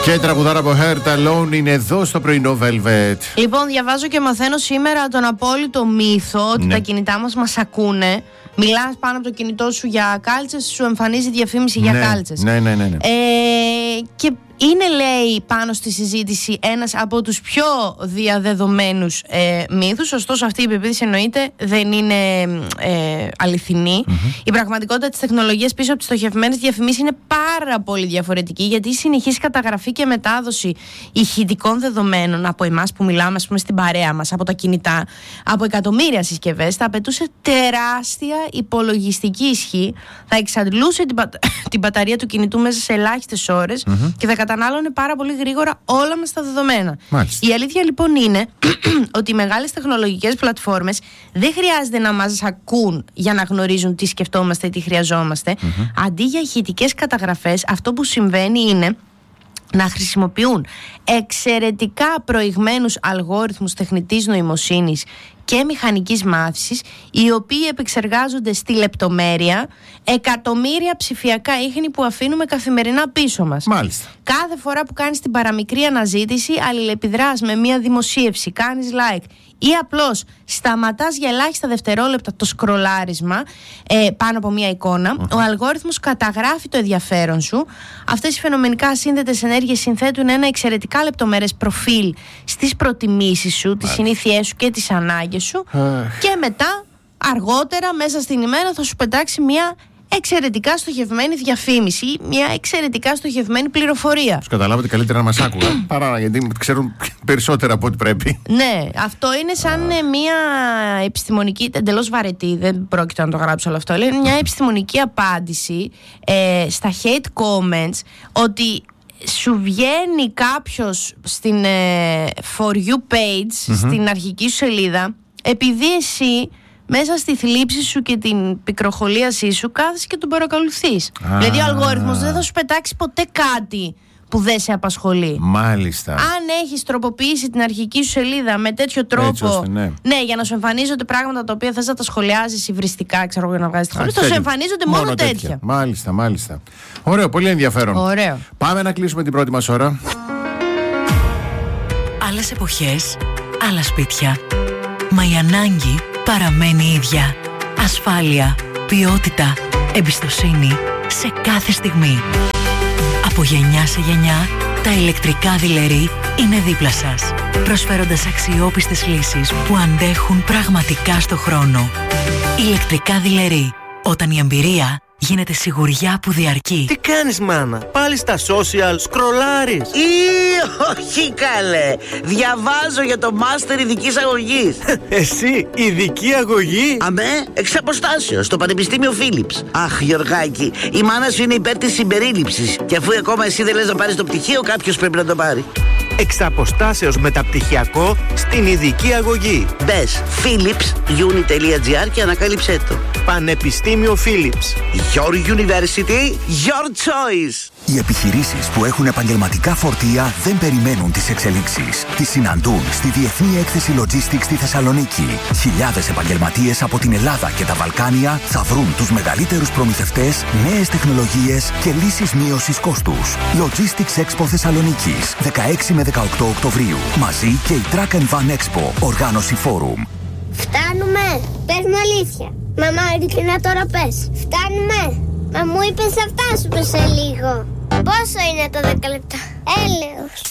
Και τραγουδάρα από Heart Alone είναι εδώ στο πρωινό Velvet. Λοιπόν, διαβάζω και μαθαίνω σήμερα τον απόλυτο μύθο ότι τα κινητά μας ακούνε. Μιλάς πάνω από το κινητό σου για κάλτσες, σου εμφανίζει διαφήμιση για κάλτσες. Ναι. Και είναι, λέει, πάνω στη συζήτηση ένας από τους πιο διαδεδομένους μύθους. Ωστόσο, αυτή η πεποίθηση εννοείται δεν είναι αληθινή. Η πραγματικότητα της τεχνολογίας πίσω από τις στοχευμένες διαφημίσεις είναι πάρα πολύ διαφορετική, γιατί η συνεχής καταγραφή και μετάδοση ηχητικών δεδομένων από εμάς που μιλάμε, ας πούμε, στην παρέα μας, από τα κινητά, από εκατομμύρια συσκευές, θα απαιτούσε τεράστια υπολογιστική ισχύ, θα εξαντλούσε την μπαταρία του κινητού μέσα σε ελάχιστες ώρες και θα κατανάλωνε πάρα πολύ γρήγορα όλα μας τα δεδομένα. Μάλιστα. Η αλήθεια λοιπόν είναι ότι οι μεγάλες τεχνολογικές πλατφόρμες δεν χρειάζεται να μας ακούν για να γνωρίζουν τι σκεφτόμαστε ή τι χρειαζόμαστε. Αντί για ηχητικές καταγραφές, αυτό που συμβαίνει είναι να χρησιμοποιούν εξαιρετικά προηγμένους αλγόριθμους τεχνητής νοημοσύνης και μηχανικής μάθησης, οι οποίοι επεξεργάζονται στη λεπτομέρεια εκατομμύρια ψηφιακά ίχνη που αφήνουμε καθημερινά πίσω μας. Μάλιστα. Κάθε φορά που κάνεις την παραμικρή αναζήτηση, αλληλεπιδράς με μια δημοσίευση, κάνεις like ή απλώς σταματάς για ελάχιστα δευτερόλεπτα το σκρολάρισμα πάνω από μια εικόνα, ο αλγόριθμος καταγράφει το ενδιαφέρον σου. Αυτές οι φαινομενικά σύνδετες ενέργειες συνθέτουν ένα εξαιρετικά λεπτομερές προφίλ στις προτιμήσεις σου, τις συνήθειές σου και τις ανάγκες σου, και μετά, αργότερα, μέσα στην ημέρα θα σου πετάξει μια εξαιρετικά στοχευμένη διαφήμιση ή μια εξαιρετικά στοχευμένη πληροφορία. Τους καταλάβετε καλύτερα να μας άκουγαν παρά γιατί ξέρουν περισσότερα από ό,τι πρέπει. Ναι, αυτό είναι σαν μια επιστημονική, εντελώς βαρετή, δεν πρόκειται να το γράψω όλο αυτό. Είναι μια επιστημονική απάντηση στα hate comments, ότι σου βγαίνει κάποιος στην For You page, στην αρχική σου σελίδα, επειδή εσύ μέσα στη θλίψη σου και την πικροχολίασή σου κάθεσαι και τον παρακολουθείς. Δηλαδή ο αλγόριθμος δεν θα σου πετάξει ποτέ κάτι που δεν σε απασχολεί. Μάλιστα. Αν έχεις τροποποιήσει την αρχική σου σελίδα με τέτοιο τρόπο, ναι, για να σου εμφανίζονται πράγματα τα οποία θες να τα σχολιάζεις υβριστικά, ξέρω εγώ, για να βγάζεις τη χωρίς, θα σου εμφανίζονται μόνο τέτοια. Μάλιστα. Ωραίο, πολύ ενδιαφέρον. Ωραίο. Πάμε να κλείσουμε την πρώτη μας ώρα. Άλλες εποχές, άλλα σπίτια. Μα η ανάγκη παραμένει η ίδια. Ασφάλεια, ποιότητα, εμπιστοσύνη σε κάθε στιγμή. Από γενιά σε γενιά, τα ηλεκτρικά δειλερί είναι δίπλα σας, προσφέροντας αξιόπιστες λύσεις που αντέχουν πραγματικά στο χρόνο. Ηλεκτρικά δειλερί, όταν η εμπειρία γίνεται σιγουριά που διαρκεί. Τι κάνεις, μάνα? Πάλι στα social σκρολάρεις? Όχι καλέ. Διαβάζω για το μάστερ ειδικής αγωγής. Εσύ, ειδική αγωγή? Αμέ, εξ αποστάσεως, στο Πανεπιστήμιο Φίλιπς. Αχ, Γιωργάκη, η μάνα σου είναι υπέρ της συμπερίληψης. Και αφού ακόμα εσύ δεν λες να πάρεις το πτυχίο, κάποιος πρέπει να το πάρει. Εξ αποστάσεως μεταπτυχιακό στην ειδική αγωγή. Μπες philips.uni.gr και ανακάλυψέ το. Πανεπιστήμιο Φίλιπς. Your university, your choice. Οι επιχειρήσεις που έχουν επαγγελματικά φορτία δεν περιμένουν τις εξελίξεις. Τις συναντούν στη Διεθνή Έκθεση Logistics στη Θεσσαλονίκη. Χιλιάδες επαγγελματίες από την Ελλάδα και τα Βαλκάνια θα βρουν τους μεγαλύτερους προμηθευτές, νέες τεχνολογίες και λύσεις μείωσης κόστους. Logistics Expo Θεσσαλονίκης, 16 με 18 Οκτωβρίου. Μαζί και η Truck and Van Expo, οργάνωση Forum. Φτάνουμε! Πες μου αλήθεια. Μαμά, ειλικρινά τώρα πες. Φτάνουμε! Μα μου είπες αυτά σου σε λίγο. Πόσο είναι το 10 λεπτά? Έλεος.